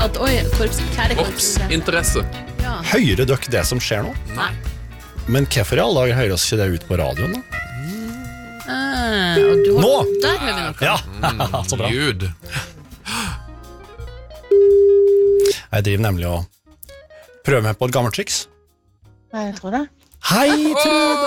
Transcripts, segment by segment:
At, Ops, interesse. Ja. Hører dere det som skjer nå? Nei. Men hvorfor I alle dager hører oss ikke det ut på radioen da? Nå! Der hører vi noe. Ja, så bra. Ljud. Jeg driver nemlig og prøver meg på et gammelt triks. Nei, jeg tror det. Hei, Trude!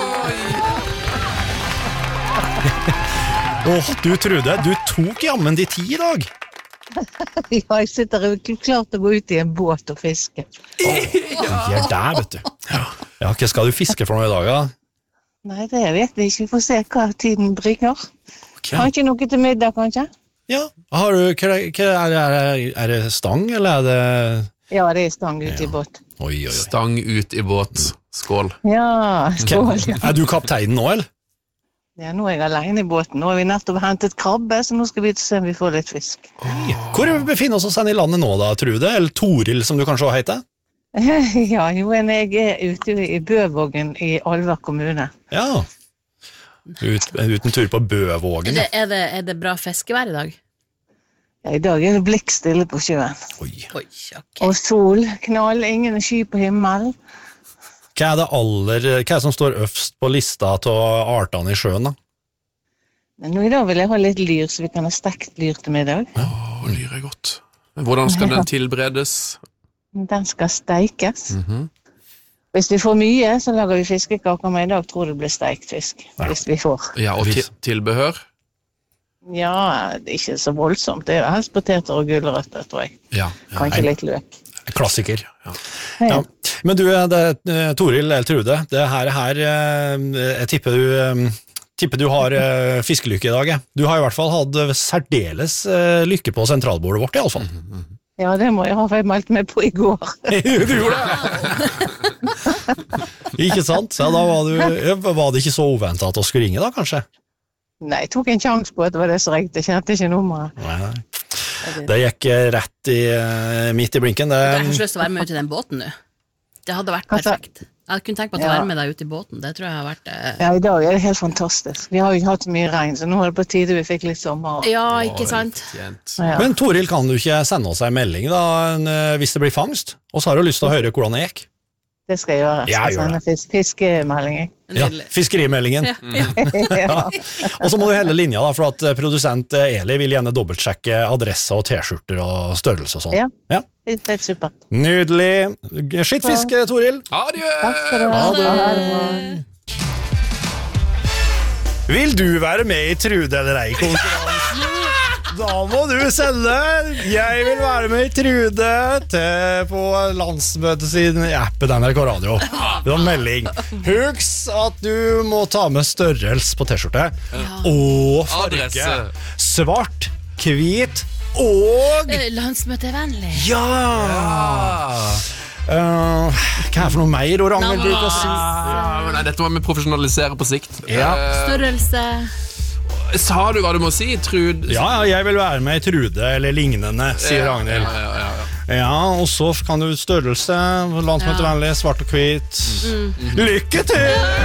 Du Trude, du tok jammen de 10 I dag. Ja, jeg sitter klart å gå ut I en båt og fiske. Gjør der, vet du. Ja, hva skal du fiske for noe I dag, da? Nei, det vet vi ikke. Vi får se hva tiden bringer. Okay. Har ikke noe til middag, kanskje? Ja, har du, er det stang, eller er det... Ja, det stang ut I båt. Oi. Stang ut I båt. Skål. Ja, skål. Ja. Er du kapteinen nå, eller? Ja, nå jeg alene I båten. Nå har vi nettopp hentet krabbe, så nå skal vi se om vi får litt fisk. Hvor befinner vi oss I landet nå da, Trude? Eller Toril, som du kanskje også heter? Ja, jo, jeg ute I Bøvågen I Alver kommune. Ja. Uten tur på Bøvågen. Er det bra fiskevær I dag? Ja, I dag det blikkstille på sjøen. Oi. Okay. Og sol, knall, ingen sky på himmelen. Hva det som står øverst på lista til artene I sjøen da? Men nå I dag vil jeg ha litt lyr, så vi kan ha stekt lyr til middag. Lyr godt. Hvordan skal den tilberedes? Den skal steikes. Hvis vi får mye, så lager vi fiskekaker, men I dag tror det blir steikt fisk. Hvis vi får. Ja, og tilbehør? Ja, det ikke så voldsomt. Det helst poteter og gulrøtter, tror jeg. Ja. Kanskje litt løk. Klassiker. Ja. Men du, Toril eller Trude, det her jeg tipper du har fiskelykke I dag. Du har I hvert fall hatt særdeles lykke på sentralbordet vårt I alle fall. Ja, det må jeg ha, for jeg meldte meg på I går. Du gjorde det! Ikke sant? Ja, da var det ikke så uventet at du skulle ringe da, kanskje? Nei, jeg tok en sjans på at det var det som ringte. Jeg kjente ikke nummeret. Nei. Det gikk rett midt I blinken. Jeg har ikke lyst til å være med ut I den båten nå. Det hadde vært perfekt. Jeg kunne tenkt meg å være med deg ut I båten. Det tror jeg har vært... Ja, I dag det helt fantastisk. Vi har jo ikke hatt så mye regn, så nå det på tide vi fikk litt sommer. Ja, ikke sant? Ja. Men Toril, kan du ikke sende oss en melding da, hvis det blir fangst? Og så har du lyst til å høre hvordan det gikk? Det skal jeg gjøre. Jeg skal sende fiskemelding. Ja, fiskerimeldingen. Ja. Og så må du helle linja da, for at produsent Eli vil gjerne dobbeltsjekke adresse og t-skjorter og størrelse og sånn. Ja. Det super. Nydelig. Skittfisk, Toril. Adjø! Takk skal du ha. Vil du være med I Trude eller ei-konkurransen? Da må du sende Jeg vil være med I Trude på landsmøtet sin I appen NRK Radio. Det var melding. Husk at du må ta med størrelse på t-skjorte og farge. Svart, hvit og landsmøtevennlig. Ja! Hva for noe mer Oranger bruker å si? Nei, dette må vi profesjonalisere på sikt. Størrelse. Sa du hva du må si, Trud? Ja, jeg vil være med I Trude eller lignende, sier Ragnhild. Ja, og så kan du størrelse, landsmøtevennlig, svart og hvit. Lykke til!